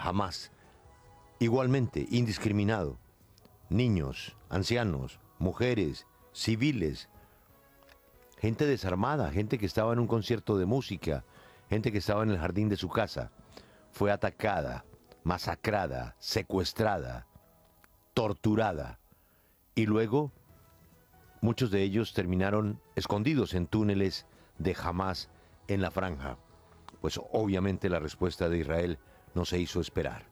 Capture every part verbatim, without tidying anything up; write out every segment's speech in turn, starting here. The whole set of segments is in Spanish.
Hamas. Igualmente, indiscriminado. Niños, ancianos, mujeres, civiles, gente desarmada, gente que estaba en un concierto de música, gente que estaba en el jardín de su casa, fue atacada, masacrada, secuestrada, torturada. Y luego, muchos de ellos terminaron escondidos en túneles de Hamas en la franja. Pues obviamente la respuesta de Israel no se hizo esperar.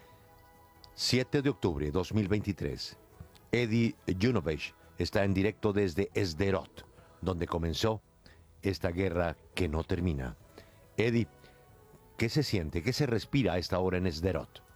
siete de octubre de dos mil veintitrés, Eddie Junovich está en directo desde Sderot, donde comenzó esta guerra que no termina. Eddie, ¿qué se siente, qué se respira a esta hora en Sderot?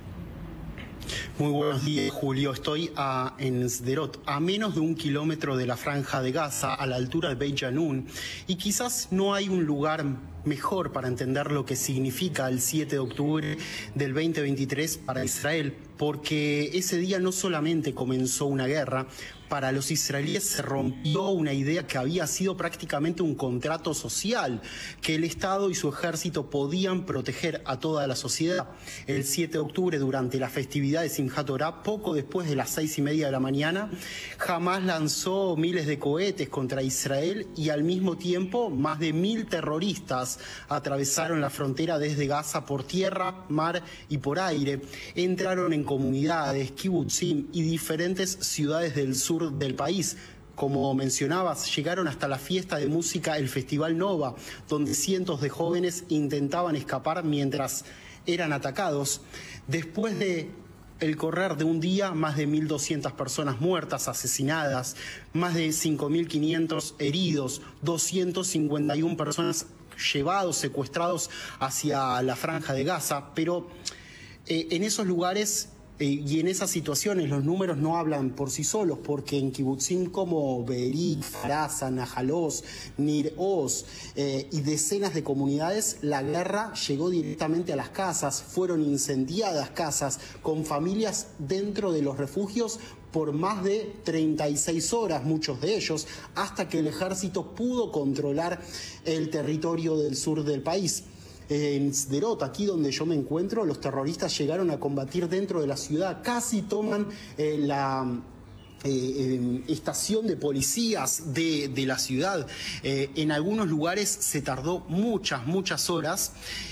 Muy buenos días, Julio. Estoy a, en Sderot, a menos de un kilómetro de la franja de Gaza, a la altura de Beit Janoun, y quizás no hay un lugar mejor para entender lo que significa el siete de octubre del veinte veintitrés para Israel, porque ese día no solamente comenzó una guerra, para los israelíes se rompió una idea que había sido prácticamente un contrato social, que el Estado y su ejército podían proteger a toda la sociedad. El siete de octubre, durante la festividad de Simchat Torah, poco después de las seis y media de la mañana, Hamas lanzó miles de cohetes contra Israel y al mismo tiempo más de mil terroristas atravesaron la frontera desde Gaza por tierra, mar y por aire. Entraron en comunidades, kibutzim y diferentes ciudades del sur del país. Como mencionabas, llegaron hasta la fiesta de música, el Festival Nova, donde cientos de jóvenes intentaban escapar mientras eran atacados. Después de el correr de un día, más de mil doscientas personas muertas, asesinadas, más de cinco mil quinientos heridos, doscientas cincuenta y una personas llevados, secuestrados hacia la franja de Gaza, pero eh, en esos lugares eh, y en esas situaciones los números no hablan por sí solos, porque en kibutzim como Be'eri, Farasa, Najalós, Nir Oz eh, y decenas de comunidades, la guerra llegó directamente a las casas, fueron incendiadas casas con familias dentro de los refugios por más de treinta y seis horas, muchos de ellos, hasta que el ejército pudo controlar el territorio del sur del país. En Sderot, aquí donde yo me encuentro, los terroristas llegaron a combatir dentro de la ciudad, casi toman eh, la eh, eh, estación de policías de, de la ciudad. Eh, en algunos lugares se tardó muchas, muchas horas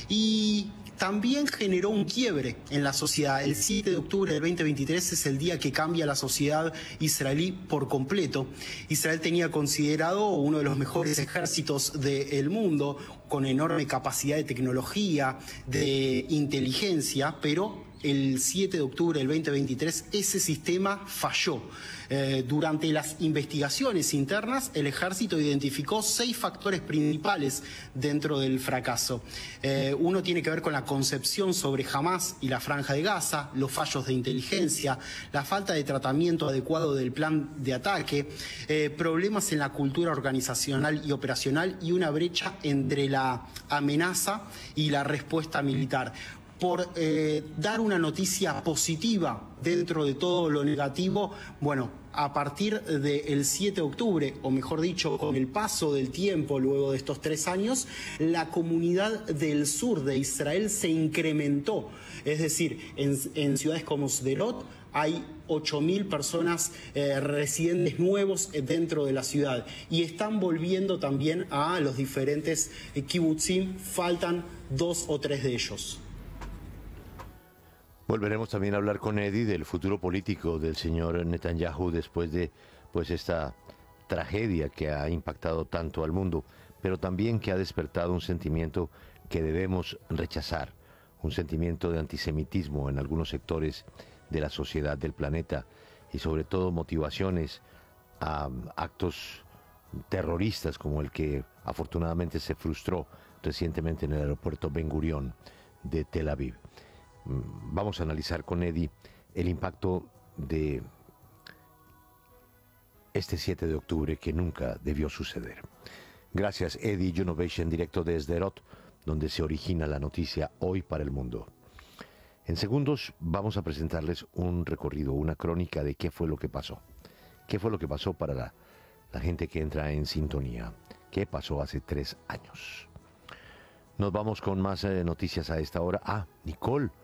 y también generó un quiebre en la sociedad. El siete de octubre del veinte veintitrés es el día que cambia la sociedad israelí por completo. Israel tenía considerado uno de los mejores ejércitos del mundo, con enorme capacidad de tecnología, de inteligencia, pero el siete de octubre del veinte veintitrés ese sistema falló. Eh, durante las investigaciones internas, el ejército identificó seis factores principales dentro del fracaso. Eh, uno tiene que ver con la concepción sobre Hamas y la franja de Gaza, los fallos de inteligencia, la falta de tratamiento adecuado del plan de ataque, eh, problemas en la cultura organizacional y operacional y una brecha entre la amenaza y la respuesta militar. Por eh, dar una noticia positiva dentro de todo lo negativo, bueno, a partir del siete de octubre, o mejor dicho, con el paso del tiempo luego de estos tres años, la comunidad del sur de Israel se incrementó. Es decir, en, en ciudades como Sderot hay ocho mil personas eh, residentes nuevos dentro de la ciudad y están volviendo también a los diferentes eh, kibutzim, faltan dos o tres de ellos. Volveremos también a hablar con Eddie del futuro político del señor Netanyahu después de pues esta tragedia que ha impactado tanto al mundo, pero también que ha despertado un sentimiento que debemos rechazar, un sentimiento de antisemitismo en algunos sectores de la sociedad del planeta y sobre todo motivaciones a actos terroristas como el que afortunadamente se frustró recientemente en el aeropuerto Ben Gurión de Tel Aviv. Vamos a analizar con Eddie el impacto de este siete de octubre que nunca debió suceder. Gracias, Eddie Junovich, en directo desde Sderot, donde se origina la noticia hoy para el mundo. En segundos vamos a presentarles un recorrido, una crónica de qué fue lo que pasó. ¿Qué fue lo que pasó para la, la gente que entra en sintonía? ¿Qué pasó hace tres años? Nos vamos con más eh, noticias a esta hora. Ah, Nicole